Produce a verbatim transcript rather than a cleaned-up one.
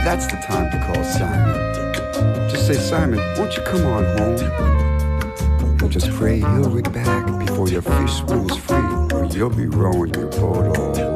that's the time to call Simon. Just say, Simon, won't you come on home? And just pray he'll rig back before your fish swims free, or you'll be rowing your boat all home.